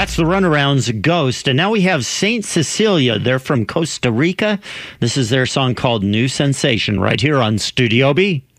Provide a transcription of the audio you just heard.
That's the Runaround's Ghost. And now we have Saint Cecilia. They're from Costa Rica. This is their song called New Sensation right here on Studio B.